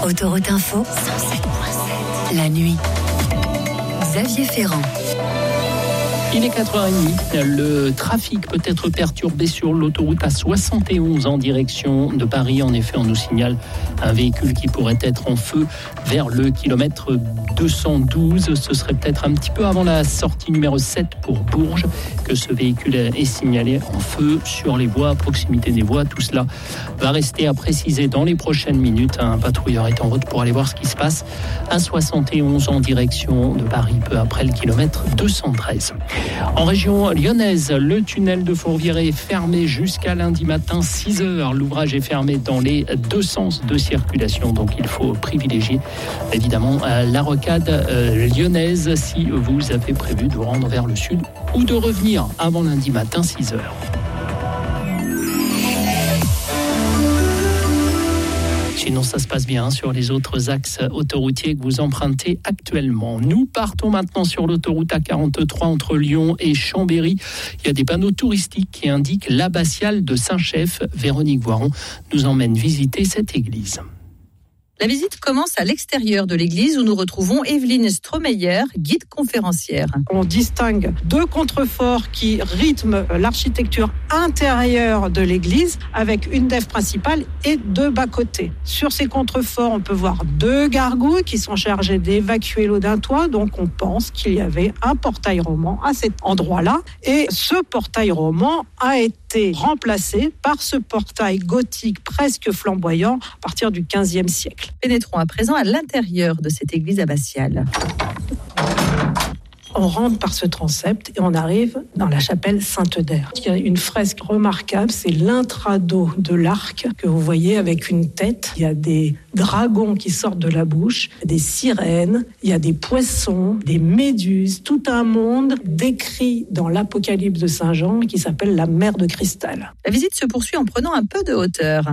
Autoroute Info, 107.7. La nuit. Xavier Ferrand. Il est 4h30. Le trafic peut être perturbé sur l'autoroute A71 en direction de Paris. En effet, on nous signale un véhicule qui pourrait être en feu vers le kilomètre 212. Ce serait peut-être un petit peu avant la sortie numéro 7 pour Bourges que ce véhicule est signalé en feu sur les voies, à proximité des voies. Tout cela va rester à préciser dans les prochaines minutes. Un patrouilleur est en route pour aller voir ce qui se passe. A71 en direction de Paris, peu après le kilomètre 213. En région lyonnaise, le tunnel de Fourvière est fermé jusqu'à lundi matin 6h. L'ouvrage est fermé dans les deux sens de circulation, donc il faut privilégier évidemment la rocade lyonnaise si vous avez prévu de vous rendre vers le sud ou de revenir avant lundi matin 6h. Sinon, ça se passe bien sur les autres axes autoroutiers que vous empruntez actuellement. Nous partons maintenant sur l'autoroute A43 entre Lyon et Chambéry. Il y a des panneaux touristiques qui indiquent l'abbatiale de Saint-Chef. Véronique Voiron nous emmène visiter cette église. La visite commence à l'extérieur de l'église où nous retrouvons Evelyne Stromeyer, guide conférencière. On distingue deux contreforts qui rythment l'architecture intérieure de l'église avec une nef principale et deux bas-côtés. Sur ces contreforts, on peut voir deux gargouilles qui sont chargées d'évacuer l'eau d'un toit. Donc on pense qu'il y avait un portail roman à cet endroit-là. Et ce portail roman a été remplacé par ce portail gothique presque flamboyant à partir du XVe siècle. Pénétrons à présent à l'intérieur de cette église abbatiale. On rentre par ce transept et on arrive dans la chapelle Sainte-Euder. Il y a une fresque remarquable, c'est l'intrado de l'arc que vous voyez avec une tête. Il y a des dragons qui sortent de la bouche, des sirènes, il y a des poissons, des méduses, tout un monde décrit dans l'Apocalypse de Saint Jean qui s'appelle la mer de cristal. La visite se poursuit en prenant un peu de hauteur.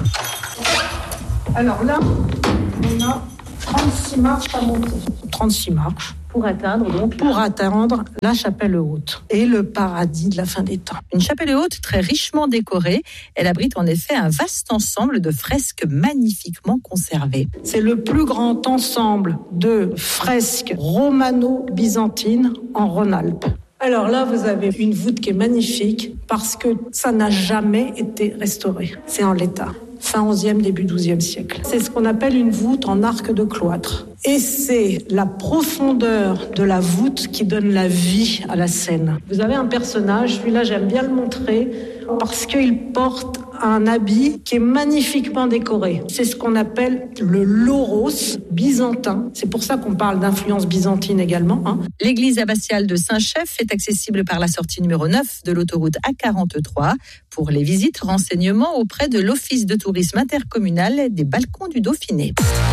Alors là, on a 36 marches à monter. 36 marches. Pour atteindre la chapelle haute et le paradis de la fin des temps. Une chapelle haute très richement décorée. Elle abrite en effet un vaste ensemble de fresques magnifiquement conservées. C'est le plus grand ensemble de fresques romano-byzantines en Rhône-Alpes. Alors là, vous avez une voûte qui est magnifique parce que ça n'a jamais été restauré. C'est en l'état. Fin 11e, début 12e siècle. C'est ce qu'on appelle une voûte en arc de cloître. Et c'est la profondeur de la voûte qui donne la vie à la scène. Vous avez un personnage, celui-là j'aime bien le montrer, parce qu'il porte un habit qui est magnifiquement décoré. C'est ce qu'on appelle le loros byzantin. C'est pour ça qu'on parle d'influence byzantine également. L'église abbatiale de Saint-Chef est accessible par la sortie numéro 9 de l'autoroute A43. Pour les visites, renseignements auprès de l'Office de tourisme intercommunal des Balcons du Dauphiné.